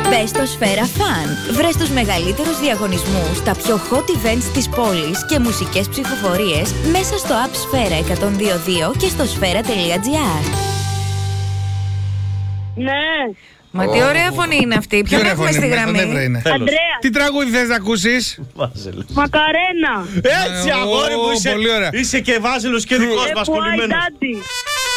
Μπες στο Σφαίρα Fun. Βρες τους μεγαλύτερους διαγωνισμούς, τα πιο hot events της πόλης και μουσικές ψηφοφορίες μέσα στο app Σφαίρα 102.2 και στο sfera.gr. Ναι. Μα τι ωραία φωνή είναι αυτή. Ποιον έχουμε στη γραμμή? Ανδρέα. Τι τραγούδι θες να ακούσεις? Μακαρένα. Έτσι, αγόρι μου, πολύ ωραία. είσαι και Βάζελος και δικός μας κολλημένος.